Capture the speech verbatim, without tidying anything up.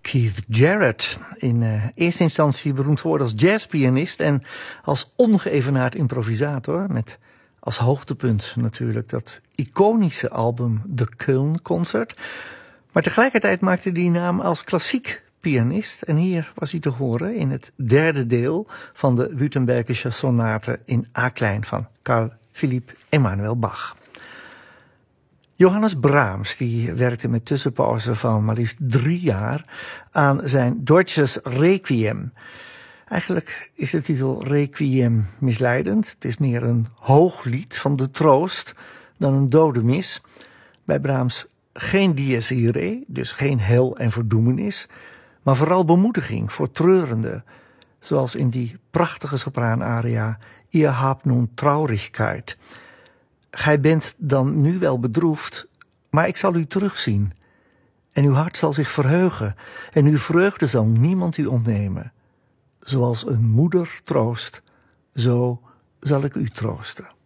Keith Jarrett, in uh, eerste instantie beroemd geworden als jazzpianist en als ongeëvenaard improvisator, met als hoogtepunt natuurlijk dat iconische album The Köln Concert. Maar tegelijkertijd maakte hij naam als klassiek pianist en hier was hij te horen in het derde deel van de Württembergische Sonate in A-klein van Carl Philipp Emanuel Bach. Johannes Brahms die werkte met tussenpauzen van maar liefst drie jaar aan zijn Deutsches Requiem. Eigenlijk is de titel Requiem misleidend. Het is meer een hooglied van de troost dan een dodemis. Bij Brahms geen dies irae, dus geen hel en verdoemenis, maar vooral bemoediging voor treurenden, zoals in die prachtige sopraanaria Ihr habt nun Traurigkeit. Gij bent dan nu wel bedroefd, maar ik zal u terugzien. En uw hart zal zich verheugen, en uw vreugde zal niemand u ontnemen. Zoals een moeder troost, zo zal ik u troosten.